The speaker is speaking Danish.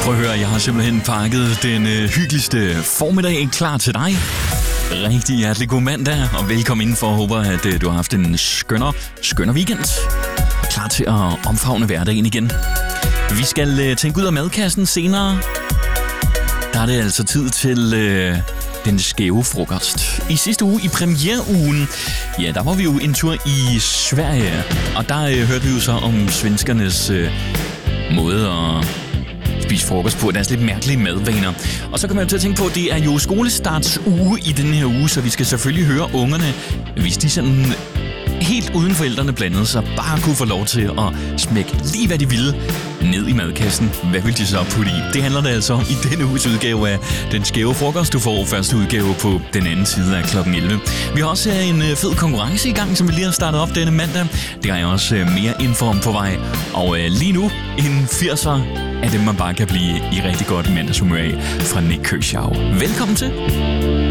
Prøv at høre, jeg har simpelthen pakket den hyggeligste formiddag klar til dig. Rigtig hjertelig god mandag, og velkommen indenfor. Jeg håber, at du har haft en skønner weekend. Klar til at omfavne hverdagen igen. Vi skal tænke ud af madkassen senere. Der er det altså tid til den skæve frokost. I sidste uge, i premiereugen, ja, der var vi jo en tur i Sverige. Og der hørte vi jo så om svenskernes måde at spise frokost på, deres lidt mærkelige madvaner. Og så kan man jo til at tænke på, at det er jo skolestartsuge i den her uge, så vi skal selvfølgelig høre ungerne, hvis de sådan helt uden forældrene blandede sig, bare kunne få lov til at smække lige hvad de ville ned i madkassen. Hvad vil de så putte i? Det handler det altså om i denne uges udgave af Den Skæve Frokost. Du får første udgave på den anden side af klokken 11. Vi har også en fed konkurrence i gang, som vi lige har startet op denne mandag. Det har jeg også mere info om på vej. Og lige nu en 80'er af dem, man bare kan blive i rigtig godt mandagshumør af fra Nik Kershaw. Velkommen til.